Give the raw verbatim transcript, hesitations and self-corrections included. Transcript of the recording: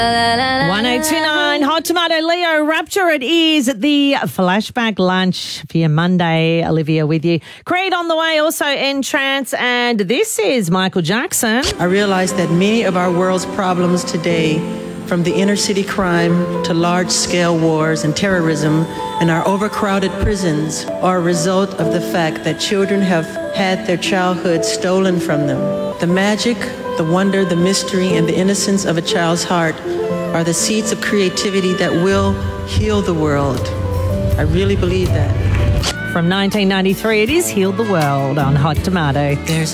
one oh two nine Hot Tomato Leo Rapture. It is the flashback lunch for your Monday. Olivia with you. Creed on the way, also Entrance. And this is Michael Jackson. I realize that many of our world's problems today, from the inner city crime to large-scale wars and terrorism and our overcrowded prisons, are a result of the fact that children have had their childhood stolen from them. The magic, the wonder, the mystery, and the innocence of a child's heart are the seeds of creativity that will heal the world. I really believe that. From nineteen ninety-three, it is Heal the World on Hot Tomato. There's